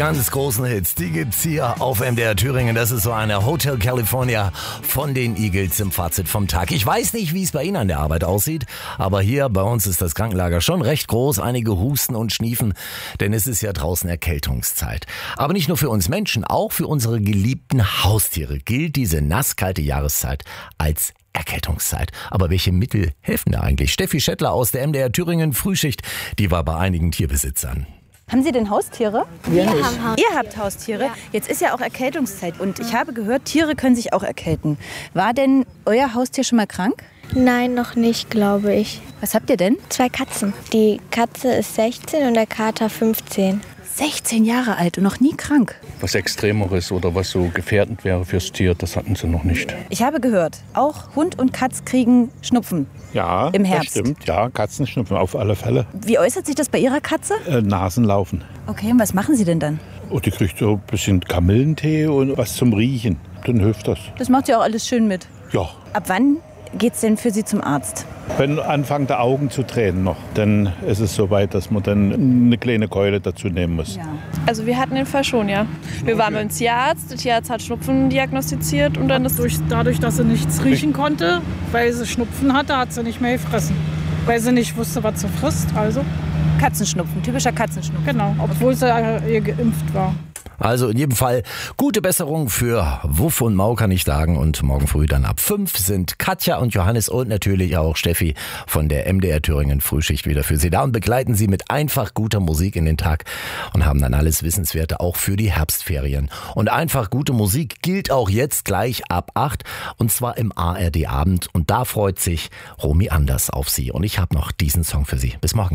ganz großen Hits, die gibt's hier auf MDR Thüringen. Das ist so eine Hotel California von den Eagles im Fazit vom Tag. Ich weiß nicht, wie es bei Ihnen an der Arbeit aussieht, aber hier bei uns ist das Krankenlager schon recht groß. Einige husten und schniefen, denn es ist ja draußen Erkältungszeit. Aber nicht nur für uns Menschen, auch für unsere geliebten Haustiere gilt diese nasskalte Jahreszeit als Erkältungszeit. Aber welche Mittel helfen da eigentlich? Steffi Schettler aus der MDR Thüringen Frühschicht, die war bei einigen Tierbesitzern. Haben Sie denn Haustiere? Wir haben Haustiere. Ihr habt Haustiere? Ja. Jetzt ist ja auch Erkältungszeit und ich habe gehört, Tiere können sich auch erkälten. War denn euer Haustier schon mal krank? Nein, noch nicht, glaube ich. Was habt ihr denn? 2 Katzen. Die Katze ist 16 und der Kater 15. 16 Jahre alt und noch nie krank. Was Extremeres oder was so gefährdend wäre fürs Tier, das hatten sie noch nicht. Ich habe gehört, auch Hund und Katz kriegen Schnupfen. Ja, im Herbst. Das stimmt. Ja, Katzenschnupfen auf alle Fälle. Wie äußert sich das bei Ihrer Katze? Nasenlaufen. Okay, und was machen Sie denn dann? Und die kriegt so ein bisschen Kamillentee und was zum Riechen. Dann hilft das. Das macht sie auch alles schön mit. Ja. Ab wann geht's denn für Sie zum Arzt? Wenn anfangen die Augen zu tränen noch, dann ist es soweit, dass man dann eine kleine Keule dazu nehmen muss. Ja. Also wir hatten den Fall schon, ja. Wir waren beim Tierarzt, der Tierarzt hat Schnupfen diagnostiziert und dann ist Dadurch, dass sie nichts riechen konnte, weil sie Schnupfen hatte, hat sie nicht mehr gefressen. Weil sie nicht wusste, was sie frisst, also. Katzenschnupfen, typischer Katzenschnupfen. Genau, obwohl sie geimpft war. Also in jedem Fall gute Besserung für Wuff und Mau, kann ich sagen. Und morgen früh dann ab 5 sind Katja und Johannes und natürlich auch Steffi von der MDR Thüringen Frühschicht wieder für Sie da und begleiten Sie mit einfach guter Musik in den Tag und haben dann alles Wissenswerte auch für die Herbstferien. Und einfach gute Musik gilt auch jetzt gleich ab 8 und zwar im ARD Abend. Und da freut sich Romy Anders auf Sie. Und ich habe noch diesen Song für Sie. Bis morgen.